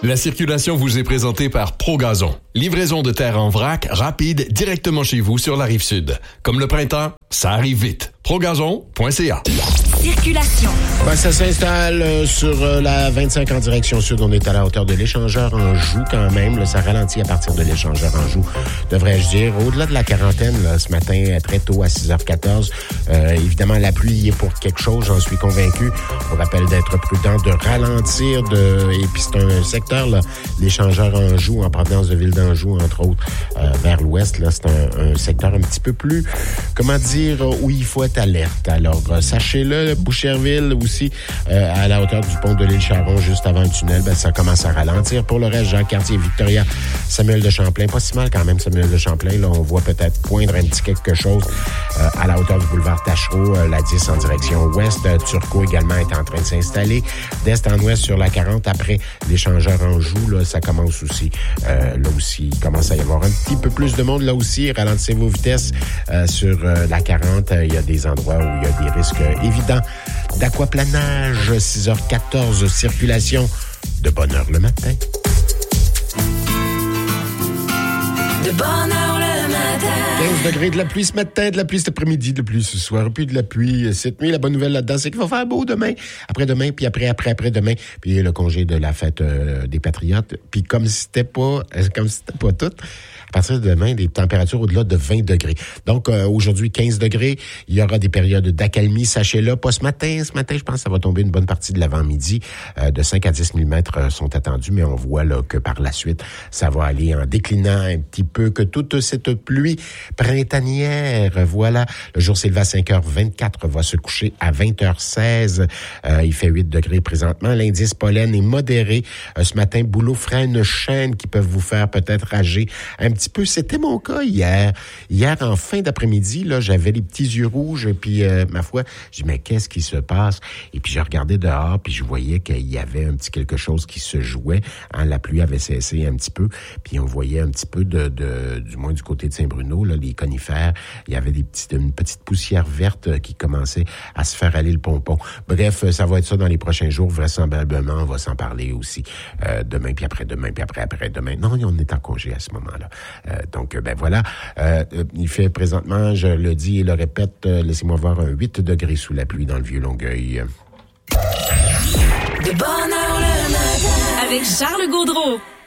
La circulation vous est présentée par ProGazon. Livraison de terre en vrac, rapide, directement chez vous sur la Rive-Sud. Comme le printemps, ça arrive vite. ProGazon.ca. Circulation. Ben, ça s'installe sur la 25 en direction sud. On est à la hauteur de l'échangeur Anjou quand même. Là, ça ralentit à partir de l'échangeur Anjou, devrais-je dire. Au-delà de la quarantaine, là, ce matin, très tôt à 6h14, évidemment, la pluie est pour quelque chose, j'en suis convaincu. On rappelle d'être prudent, de ralentir. Et puis c'est un secteur, là, l'échangeur Anjou, en provenance de Ville d'Anjou, entre autres, vers l'ouest. Là, c'est un secteur un petit peu plus, comment dire, où il faut être alerte. Alors, sachez-le, Boucherville aussi, à la hauteur du pont de l'île Charon, juste avant le tunnel, ben, ça commence à ralentir. Pour le reste, Jean-Cartier, Victoria, Samuel de Champlain, pas si mal quand même, Samuel de Champlain. Là, on voit peut-être poindre un petit quelque chose à la hauteur du boulevard Tachereau, la 10 en direction ouest. Turcot également est en train de s'installer. D'est en ouest sur la 40, après l'échangeur Anjou, là, ça commence aussi. Là aussi, il commence à y avoir un petit peu plus de monde. Là aussi, ralentissez vos vitesses sur la 40. Il y a des endroits où il y a des risques évidents d'aquaplanage. 6h14, circulation de bonne heure le matin. De bonne heure le matin. 15 degrés, de la pluie ce matin, de la pluie cet après-midi, de la pluie ce soir, puis de la pluie cette nuit. La bonne nouvelle là-dedans, c'est qu'il va faire beau demain, après-demain, puis après-demain, puis le congé de la fête des Patriotes. Puis comme si c'était pas tout, à partir de demain, des températures au-delà de 20 degrés. Donc, aujourd'hui, 15 degrés. Il y aura des périodes d'accalmie, sachez-le. Pas ce matin. Ce matin, je pense que ça va tomber une bonne partie de l'avant-midi. De 5 à 10 mm sont attendus, mais on voit là que par la suite, ça va aller en déclinant un petit peu, que toute cette pluie printanière, voilà. Le jour s'élève à 5h24, va se coucher à 20h16. Il fait 8 degrés présentement. L'indice pollen est modéré. Ce matin, bouleau, frêne, chêne qui peuvent vous faire peut-être rager un petit peu. C'était mon cas hier. Hier, en fin d'après-midi, là, j'avais les petits yeux rouges, puis ma foi, je dis, mais qu'est-ce qui se passe? Et puis, je regardais dehors, puis je voyais qu'il y avait un petit quelque chose qui se jouait. Hein, la pluie avait cessé un petit peu, puis on voyait un petit peu du moins du côté de Saint-Bruno, là, les conifères, il y avait une petite poussière verte qui commençait à se faire aller le pompon. Bref, ça va être ça dans les prochains jours. Vraisemblablement, on va s'en parler aussi demain, puis après-demain, puis après-demain. Non, on est en congé à ce moment-là. Donc, ben voilà. Il fait présentement, je le dis et le répète, laissez-moi voir, un 8 degrés sous la pluie dans le Vieux-Longueuil. De bonne heure le matin. Avec Charles Gaudreau.